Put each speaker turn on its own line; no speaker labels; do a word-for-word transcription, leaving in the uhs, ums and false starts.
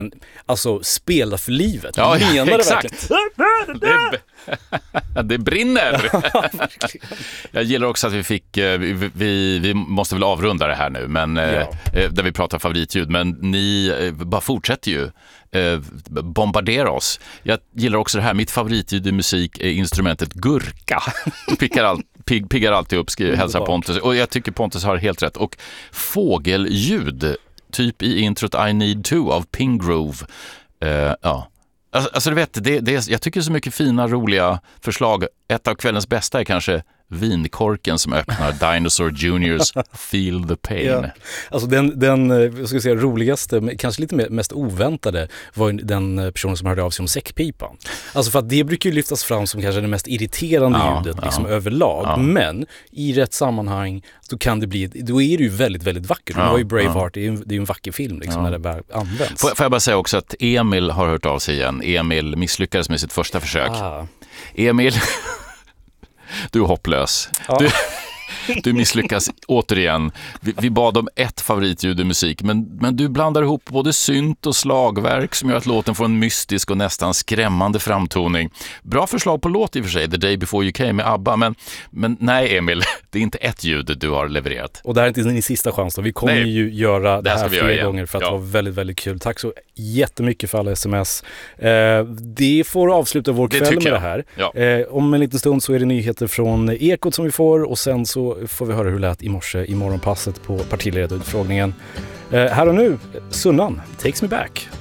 Alltså, spela för livet.
Ja,
menar
ja,
det
exakt. Det, det brinner. Jag gillar också att vi fick, vi, vi, vi måste väl avrunda det här nu, men ja. Där vi pratar favoritljud, men ni bara fortsätter ju bombardera oss. Jag gillar också det här, mitt favoritljud i musik är instrumentet gurka. Det piggar, all, pig, piggar alltid upp, skriver, hälsar Pontus. Och jag tycker Pontus har helt rätt. Och fågelljud, typ i introt I Need To av Pingrove. Uh, ja. Alltså, alltså du vet, det, det, jag tycker så mycket fina, roliga förslag. Ett av kvällens bästa är kanske vinkorken som öppnar Dinosaur Juniors Feel the Pain. Ja.
Alltså den, den jag ska säga, roligaste, kanske lite mest oväntade var den personen som hörde av sig om säckpipan. Alltså för att det brukar ju lyftas fram som kanske det mest irriterande
ja,
ljudet
ja.
liksom överlag. Ja. Men i rätt sammanhang så kan det bli, då är det ju väldigt, väldigt vackert. Ja, det var ju Braveheart, ja. det, är ju, det är ju en vacker film liksom, ja. när det väl används.
Får, får jag bara säga också att Emil har hört av sig igen. Emil misslyckades med sitt första försök. Ah. Emil... Du är hopplös. Ja. Du, du misslyckas återigen. Vi, vi bad om ett favoritljud i musik, men, men du blandar ihop både synt och slagverk som gör att låten får en mystisk och nästan skrämmande framtoning. Bra förslag på låt i och för sig, The Day Before You Came med ABBA, men, men nej Emil, det är inte ett ljud du har levererat.
Och det här är inte din sista chans då. Vi kommer nej. ju göra det, det här, här flera gånger för att ja. det var väldigt, väldigt kul. Tack så jättemycket för alla sms. Eh, det får avsluta vår kväll med det här.
Ja.
Eh, om en liten stund så är det nyheter från Ekot som vi får, och sen så får vi höra hur det lät i morse i morgonpasset på partiledarutfrågningen. Eh, här och nu, Sunnan, Takes Me Back.